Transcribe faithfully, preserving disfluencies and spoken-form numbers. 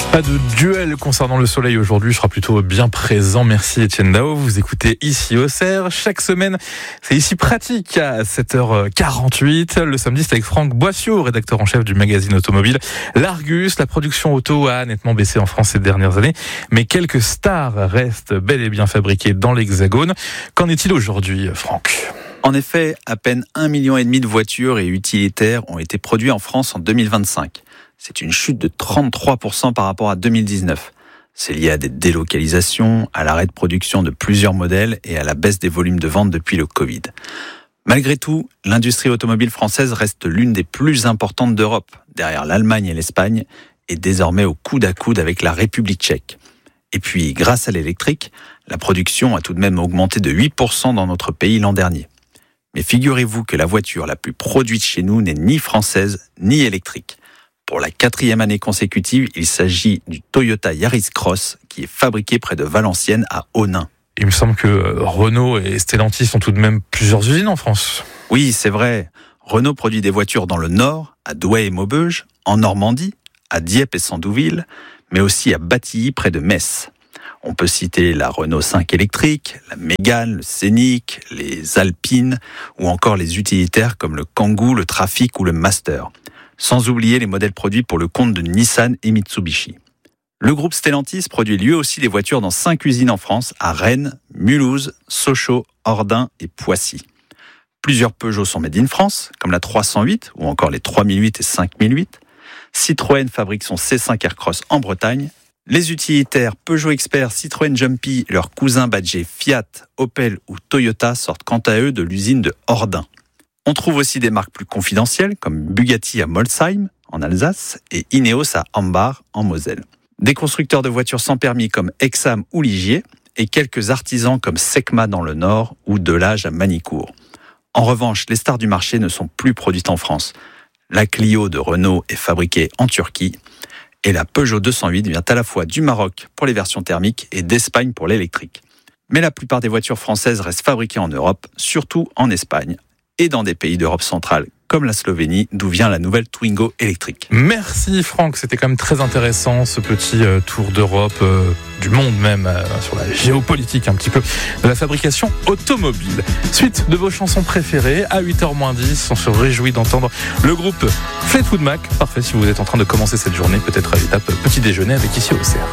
Pas de duel concernant le soleil aujourd'hui, je serai plutôt bien présent. Merci Étienne Dao. Vous écoutez Ici Auxerre. Chaque semaine, c'est Ici Pratique à sept heures quarante-huit. Le samedi, c'est avec Franck Boissiau, rédacteur en chef du magazine automobile L'Argus. La production auto a nettement baissé en France ces dernières années, mais quelques stars restent bel et bien fabriquées dans l'Hexagone. Qu'en est-il aujourd'hui, Franck ? En effet, à peine un million et demi de voitures et utilitaires ont été produits en France en deux mille vingt-cinq. C'est une chute de trente-trois pour cent par rapport à deux mille dix-neuf. C'est lié à des délocalisations, à l'arrêt de production de plusieurs modèles et à la baisse des volumes de vente depuis le Covid. Malgré tout, l'industrie automobile française reste l'une des plus importantes d'Europe, derrière l'Allemagne et l'Espagne, et désormais au coude à coude avec la République tchèque. Et puis, grâce à l'électrique, la production a tout de même augmenté de huit pour cent dans notre pays l'an dernier. Mais figurez-vous que la voiture la plus produite chez nous n'est ni française ni électrique. Pour la quatrième année consécutive, il s'agit du Toyota Yaris Cross qui est fabriqué près de Valenciennes à Onnaing. Il me semble que Renault et Stellantis ont tout de même plusieurs usines en France. Oui, c'est vrai. Renault produit des voitures dans le Nord, à Douai et Maubeuge, en Normandie, à Dieppe et Sandouville, mais aussi à Batilly près de Metz. On peut citer la Renault cinq électrique, la Mégane, le Scénic, les Alpines ou encore les utilitaires comme le Kangoo, le Trafic ou le Master. Sans oublier les modèles produits pour le compte de Nissan et Mitsubishi. Le groupe Stellantis produit lui aussi des voitures dans cinq usines en France, à Rennes, Mulhouse, Sochaux, Ordin et Poissy. Plusieurs Peugeot sont made in France, comme la trois cent huit ou encore les trois mille huit et cinq mille huit. Citroën fabrique son C cinq Aircross en Bretagne. Les utilitaires Peugeot Expert, Citroën Jumpy et leurs cousins badgés Fiat, Opel ou Toyota sortent quant à eux de l'usine de Ordin. On trouve aussi des marques plus confidentielles comme Bugatti à Molsheim, en Alsace, et Ineos à Ambach, en Moselle. Des constructeurs de voitures sans permis comme Exam ou Ligier, et quelques artisans comme Secma dans le Nord ou Delage à Manicourt. En revanche, les stars du marché ne sont plus produites en France. La Clio de Renault est fabriquée en Turquie, et la Peugeot deux cent huit vient à la fois du Maroc pour les versions thermiques et d'Espagne pour l'électrique. Mais la plupart des voitures françaises restent fabriquées en Europe, surtout en Espagne, et dans des pays d'Europe centrale, comme la Slovénie, d'où vient la nouvelle Twingo électrique. Merci Franck, c'était quand même très intéressant ce petit euh, tour d'Europe, euh, du monde même, euh, sur la géopolitique un petit peu, de la fabrication automobile. Suite de vos chansons préférées, à huit heures moins dix, on se réjouit d'entendre le groupe Fleetwood Mac. Parfait si vous êtes en train de commencer cette journée, peut-être à l'étape petit déjeuner avec Ici Auxerre.